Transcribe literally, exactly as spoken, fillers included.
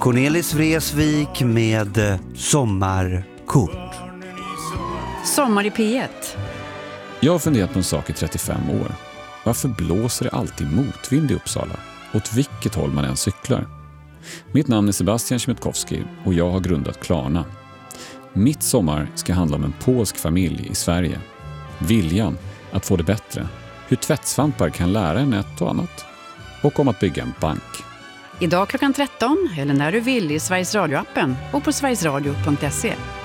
Cornelis Vreeswijk med Sommarkort. Sommar i P ett. Jag har funderat på en sak i trettiofem år. Varför blåser det alltid motvind i Uppsala? Åt vilket håll man än cyklar? Mitt namn är Sebastian Schmitkowski och jag har grundat Klarna. Mitt sommar ska handla om en polsk familj i Sverige. Viljan att få det bättre. Hur tvättsvampar kan lära en ett och annat. Och om att bygga en bank. Idag klockan tretton eller när du vill i Sveriges Radio-appen och på sverigesradio punkt se.